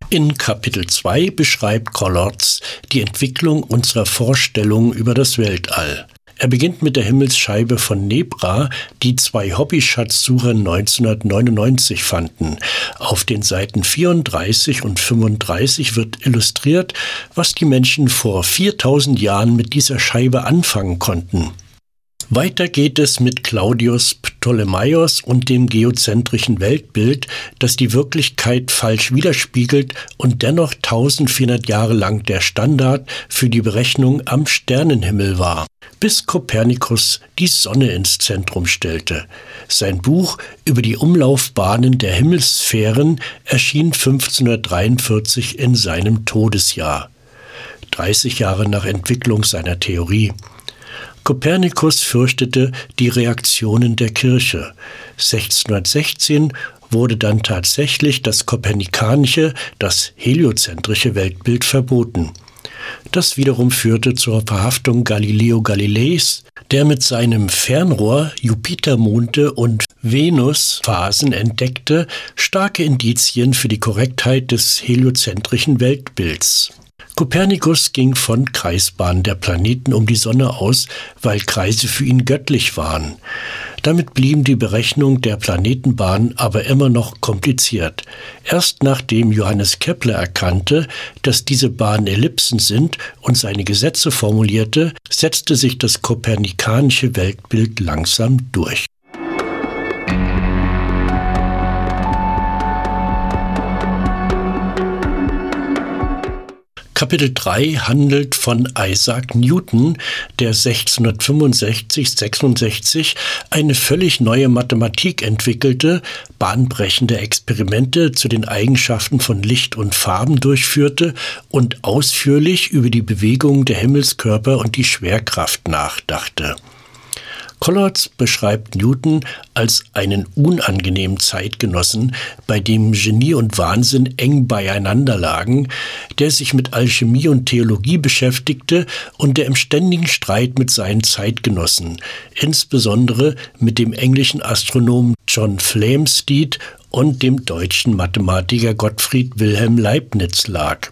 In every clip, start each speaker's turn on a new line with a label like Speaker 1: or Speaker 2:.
Speaker 1: In Kapitel 2 beschreibt Collatz die Entwicklung unserer Vorstellungen über das Weltall. Er beginnt mit der Himmelsscheibe von Nebra, die 2 Hobbyschatzsucher 1999 fanden. Auf den Seiten 34 und 35 wird illustriert, was die Menschen vor 4000 Jahren mit dieser Scheibe anfangen konnten. Weiter geht es mit Claudius Ptolemaios und dem geozentrischen Weltbild, das die Wirklichkeit falsch widerspiegelt und dennoch 1400 Jahre lang der Standard für die Berechnung am Sternenhimmel war, bis Kopernikus die Sonne ins Zentrum stellte. Sein Buch über die Umlaufbahnen der Himmelssphären erschien 1543 in seinem Todesjahr, 30 Jahre nach Entwicklung seiner Theorie. Kopernikus fürchtete die Reaktionen der Kirche. 1616 wurde dann tatsächlich das kopernikanische, das heliozentrische Weltbild verboten. Das wiederum führte zur Verhaftung Galileo Galileis, der mit seinem Fernrohr Jupitermonde und Venusphasen entdeckte, starke Indizien für die Korrektheit des heliozentrischen Weltbilds. Kopernikus ging von Kreisbahnen der Planeten um die Sonne aus, weil Kreise für ihn göttlich waren. Damit blieben die Berechnungen der Planetenbahnen aber immer noch kompliziert. Erst nachdem Johannes Kepler erkannte, dass diese Bahnen Ellipsen sind und seine Gesetze formulierte, setzte sich das kopernikanische Weltbild langsam durch. Kapitel 3 handelt von Isaac Newton, der 1665/66 eine völlig neue Mathematik entwickelte, bahnbrechende Experimente zu den Eigenschaften von Licht und Farben durchführte und ausführlich über die Bewegung der Himmelskörper und die Schwerkraft nachdachte. Collatz beschreibt Newton als einen unangenehmen Zeitgenossen, bei dem Genie und Wahnsinn eng beieinander lagen, der sich mit Alchemie und Theologie beschäftigte und der im ständigen Streit mit seinen Zeitgenossen, insbesondere mit dem englischen Astronomen John Flamsteed und dem deutschen Mathematiker Gottfried Wilhelm Leibniz lag.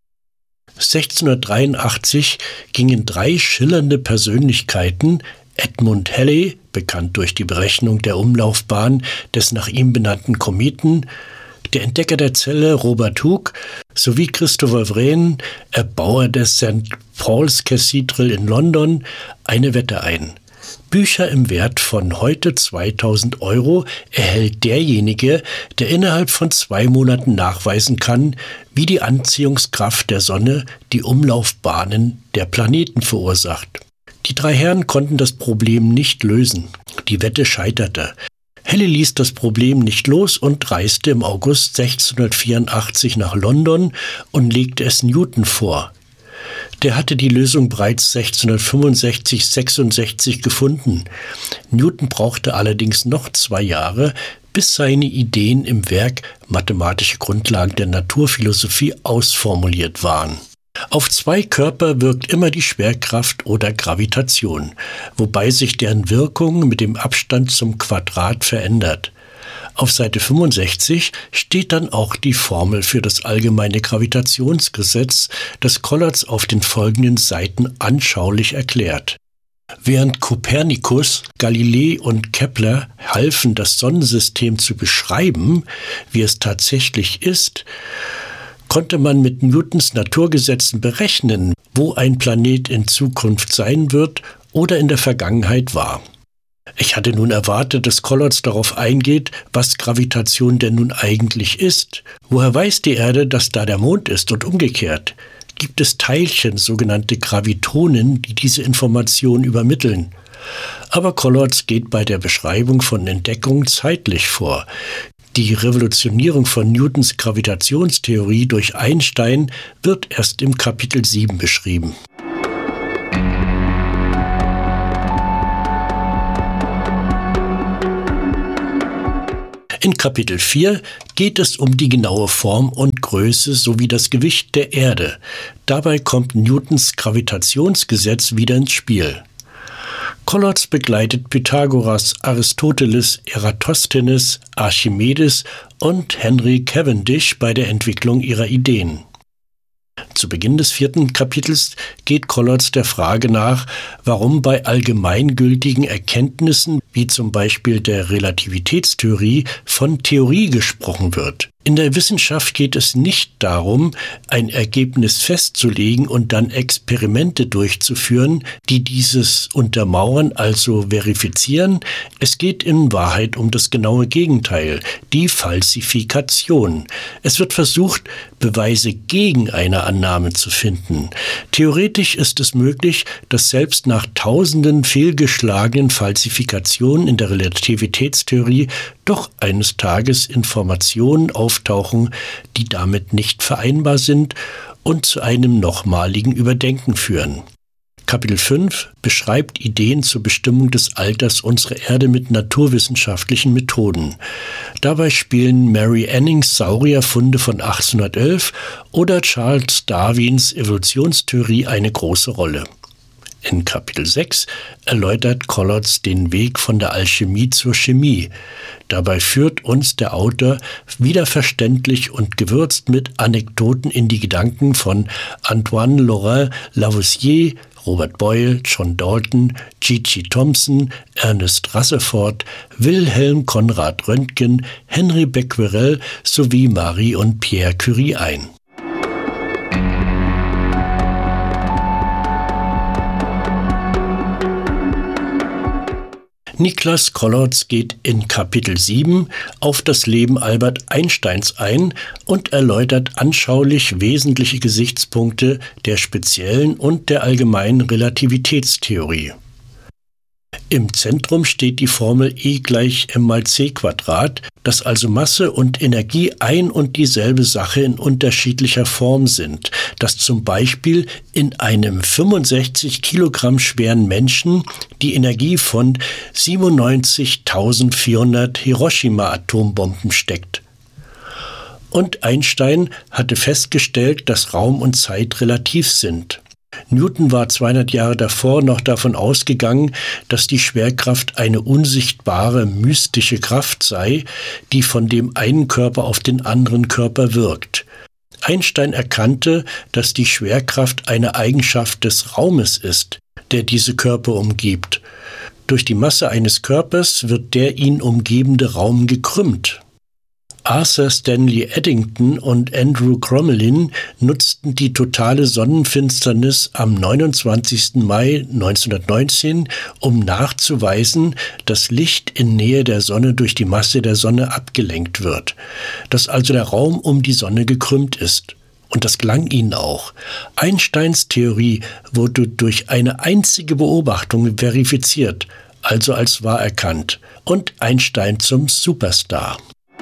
Speaker 1: 1683 gingen 3 schillernde Persönlichkeiten, Edmund Halley, bekannt durch die Berechnung der Umlaufbahn des nach ihm benannten Kometen, der Entdecker der Zelle Robert Hooke sowie Christopher Wren, Erbauer des St. Paul's Cathedral in London, eine Wette ein. Bücher im Wert von heute 2000 € erhält derjenige, der innerhalb von 2 Monaten nachweisen kann, wie die Anziehungskraft der Sonne die Umlaufbahnen der Planeten verursacht. Die 3 Herren konnten das Problem nicht lösen. Die Wette scheiterte. Halley ließ das Problem nicht los und reiste im August 1684 nach London und legte es Newton vor. Der hatte die Lösung bereits 1665/66 gefunden. Newton brauchte allerdings noch 2 Jahre, bis seine Ideen im Werk Mathematische Grundlagen der Naturphilosophie ausformuliert waren. Auf 2 Körper wirkt immer die Schwerkraft oder Gravitation, wobei sich deren Wirkung mit dem Abstand zum Quadrat verändert. Auf Seite 65 steht dann auch die Formel für das allgemeine Gravitationsgesetz, das Collatz auf den folgenden Seiten anschaulich erklärt. Während Kopernikus, Galilei und Kepler halfen, das Sonnensystem zu beschreiben, wie es tatsächlich ist, konnte man mit Newtons Naturgesetzen berechnen, wo ein Planet in Zukunft sein wird oder in der Vergangenheit war. Ich hatte nun erwartet, dass Collatz darauf eingeht, was Gravitation denn nun eigentlich ist. Woher weiß die Erde, dass da der Mond ist und umgekehrt? Gibt es Teilchen, sogenannte Gravitonen, die diese Information übermitteln? Aber Collatz geht bei der Beschreibung von Entdeckungen zeitlich vor. Die Revolutionierung von Newtons Gravitationstheorie durch Einstein wird erst im Kapitel 7 beschrieben. In Kapitel 4 geht es um die genaue Form und Größe sowie das Gewicht der Erde. Dabei kommt Newtons Gravitationsgesetz wieder ins Spiel. Collatz begleitet Pythagoras, Aristoteles, Eratosthenes, Archimedes und Henry Cavendish bei der Entwicklung ihrer Ideen. Zu Beginn des 4. Kapitels geht Collatz der Frage nach, warum bei allgemeingültigen Erkenntnissen, wie zum Beispiel der Relativitätstheorie, von Theorie gesprochen wird. In der Wissenschaft geht es nicht darum, ein Ergebnis festzulegen und dann Experimente durchzuführen, die dieses untermauern, also verifizieren. Es geht in Wahrheit um das genaue Gegenteil, die Falsifikation. Es wird versucht, Beweise gegen eine Annahme zu finden. Theoretisch ist es möglich, dass selbst nach tausenden fehlgeschlagenen Falsifikationen in der Relativitätstheorie doch eines Tages Informationen auftauchen, die damit nicht vereinbar sind und zu einem nochmaligen Überdenken führen. Kapitel 5 beschreibt Ideen zur Bestimmung des Alters unserer Erde mit naturwissenschaftlichen Methoden. Dabei spielen Mary Annings Saurierfunde von 1811 oder Charles Darwins Evolutionstheorie eine große Rolle. In Kapitel 6 erläutert Collatz den Weg von der Alchemie zur Chemie. Dabei führt uns der Autor wieder verständlich und gewürzt mit Anekdoten in die Gedanken von Antoine Laurent Lavoisier, Robert Boyle, John Dalton, G.G. Thomson, Ernest Rutherford, Wilhelm Conrad Röntgen, Henri Becquerel sowie Marie und Pierre Curie ein. Niklas Collatz geht in Kapitel 7 auf das Leben Albert Einsteins ein und erläutert anschaulich wesentliche Gesichtspunkte der speziellen und der allgemeinen Relativitätstheorie. Im Zentrum steht die Formel E = m·c², dass also Masse und Energie ein und dieselbe Sache in unterschiedlicher Form sind, dass zum Beispiel in einem 65 Kilogramm schweren Menschen die Energie von 97.400 Hiroshima-Atombomben steckt. Und Einstein hatte festgestellt, dass Raum und Zeit relativ sind. Newton war 200 Jahre davor noch davon ausgegangen, dass die Schwerkraft eine unsichtbare, mystische Kraft sei, die von dem einen Körper auf den anderen Körper wirkt. Einstein erkannte, dass die Schwerkraft eine Eigenschaft des Raumes ist, der diese Körper umgibt. Durch die Masse eines Körpers wird der ihn umgebende Raum gekrümmt. Arthur Stanley Eddington und Andrew Crommelin nutzten die totale Sonnenfinsternis am 29. Mai 1919, um nachzuweisen, dass Licht in Nähe der Sonne durch die Masse der Sonne abgelenkt wird, dass also der Raum um die Sonne gekrümmt ist. Und das gelang ihnen auch. Einsteins Theorie wurde durch eine einzige Beobachtung verifiziert, also als wahr erkannt, und Einstein zum Superstar.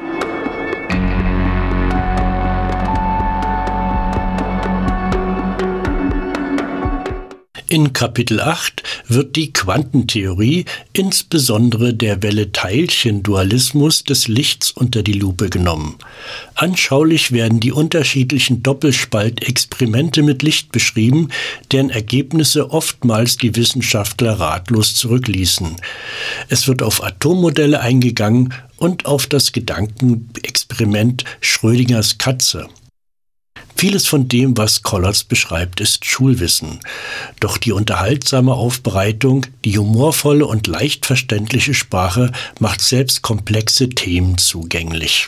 Speaker 1: In Kapitel 8 wird die Quantentheorie, insbesondere der Welle-Teilchen-Dualismus des Lichts unter die Lupe genommen. Anschaulich werden die unterschiedlichen Doppelspaltexperimente mit Licht beschrieben, deren Ergebnisse oftmals die Wissenschaftler ratlos zurückließen. Es wird auf Atommodelle eingegangen und auf das Gedankenexperiment Schrödingers Katze. Vieles von dem, was Collatz beschreibt, ist Schulwissen. Doch die unterhaltsame Aufbereitung, die humorvolle und leicht verständliche Sprache macht selbst komplexe Themen zugänglich.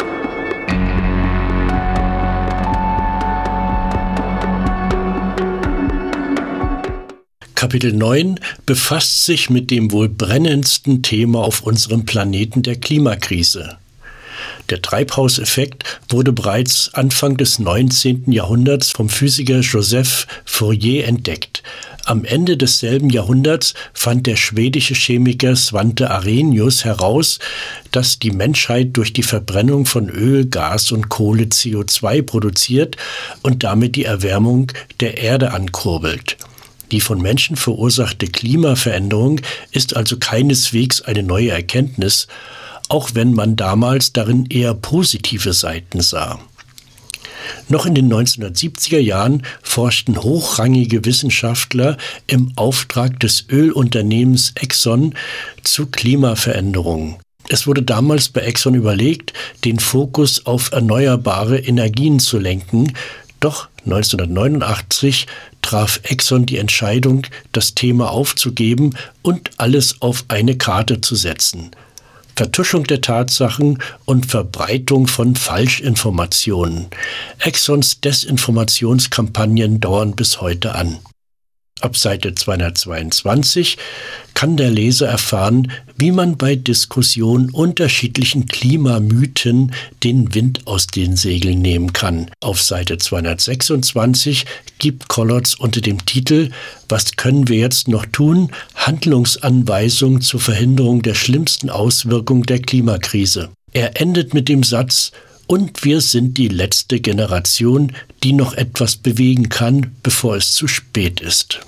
Speaker 1: Kapitel 9 befasst sich mit dem wohl brennendsten Thema auf unserem Planeten, der Klimakrise. Der Treibhauseffekt wurde bereits Anfang des 19. Jahrhunderts vom Physiker Joseph Fourier entdeckt. Am Ende desselben Jahrhunderts fand der schwedische Chemiker Svante Arrhenius heraus, dass die Menschheit durch die Verbrennung von Öl, Gas und Kohle CO2 produziert und damit die Erwärmung der Erde ankurbelt. Die von Menschen verursachte Klimaveränderung ist also keineswegs eine neue Erkenntnis, auch wenn man damals darin eher positive Seiten sah. Noch in den 1970er Jahren forschten hochrangige Wissenschaftler im Auftrag des Ölunternehmens Exxon zu Klimaveränderungen. Es wurde damals bei Exxon überlegt, den Fokus auf erneuerbare Energien zu lenken, doch 1989 traf Exxon die Entscheidung, das Thema aufzugeben und alles auf eine Karte zu setzen. Vertuschung der Tatsachen und Verbreitung von Falschinformationen. Exxons Desinformationskampagnen dauern bis heute an. Ab Seite 222 kann der Leser erfahren, wie man bei Diskussionen unterschiedlichen Klimamythen den Wind aus den Segeln nehmen kann. Auf Seite 226 gibt Kollatz unter dem Titel »Was können wir jetzt noch tun?« Handlungsanweisungen zur Verhinderung der schlimmsten Auswirkungen der Klimakrise. Er endet mit dem Satz: Und wir sind die letzte Generation, die noch etwas bewegen kann, bevor es zu spät ist.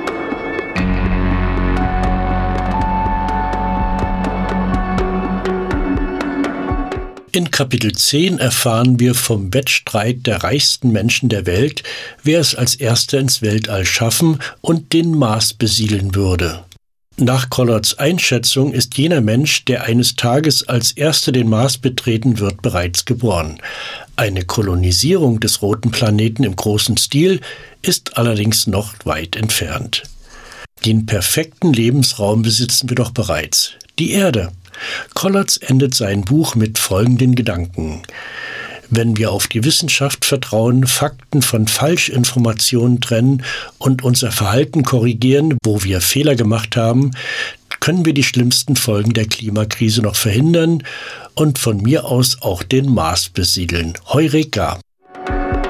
Speaker 1: In Kapitel 10 erfahren wir vom Wettstreit der reichsten Menschen der Welt, wer es als Erster ins Weltall schaffen und den Mars besiedeln würde. Nach Collatz Einschätzung ist jener Mensch, der eines Tages als Erster den Mars betreten wird, bereits geboren. Eine Kolonisierung des roten Planeten im großen Stil ist allerdings noch weit entfernt. Den perfekten Lebensraum besitzen wir doch bereits: die Erde. Collatz endet sein Buch mit folgenden Gedanken: Wenn wir auf die Wissenschaft vertrauen, Fakten von Falschinformationen trennen und unser Verhalten korrigieren, wo wir Fehler gemacht haben, können wir die schlimmsten Folgen der Klimakrise noch verhindern und von mir aus auch den Mars besiedeln. Heureka!